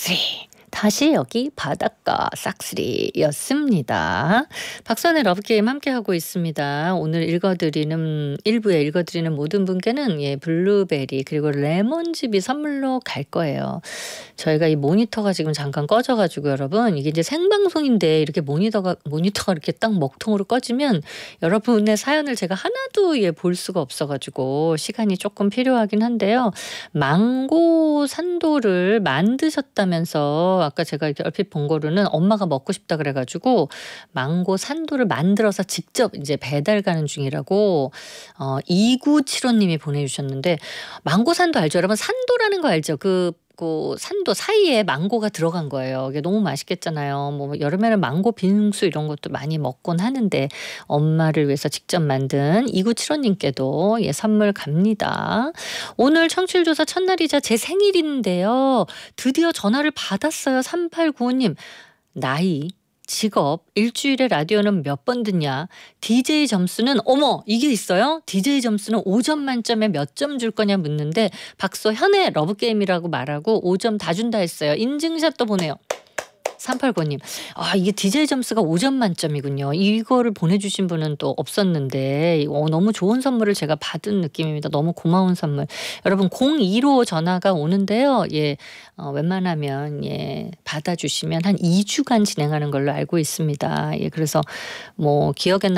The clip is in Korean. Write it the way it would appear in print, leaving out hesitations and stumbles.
싹쓸이. 다시 여기 바닷가 싹쓸이였습니다. 박선의 러브게임 함께하고 있습니다. 오늘 일부에 읽어드리는 모든 분께는 블루베리 그리고 레몬즙이 선물로 갈 거예요. 저희가 이 모니터가 지금 잠깐 꺼져가지고 여러분 이게 이제 생방송인데 이렇게 모니터가 이렇게 딱 먹통으로 꺼지면 여러분의 사연을 제가 하나도 볼 수가 없어가지고 시간이 조금 필요하긴 한데요. 망고 산도를 만드셨다면서 아까 제가 이렇게 얼핏 본 거로는 엄마가 먹고 싶다 그래가지고 망고 산도를 만들어서 직접 이제 배달 가는 중이라고 2975님이 보내주셨는데 망고 산도 알죠? 여러분 산도라는 거 알죠? 그 산도 사이에 망고가 들어간 거예요. 이게 너무 맛있겠잖아요. 뭐 여름에는 망고 빙수 이런 것도 많이 먹곤 하는데 엄마를 위해서 직접 만든 2975님께도 선물 갑니다. 오늘 청취율조사 첫날이자 제 생일인데요. 드디어 전화를 받았어요. 3895님. 나이, 직업, 일주일에 라디오는 몇 번 듣냐? DJ 점수는 어머 이게 있어요? DJ 점수는 5점 만점에 몇 점 줄 거냐 묻는데 박소현의 러브게임이라고 말하고 5점 다 준다 했어요. 인증샷도 보내요. 3895님. 이게 DJ 점수가 5점 만점이군요. 이거를 보내주신 분은 또 없었는데 너무 좋은 선물을 제가 받은 느낌입니다. 너무 고마운 선물. 여러분 02로 전화가 오는데요. 웬만하면 받아주시면 한 2주간 진행하는 걸로 알고 있습니다. 그래서 뭐 기억에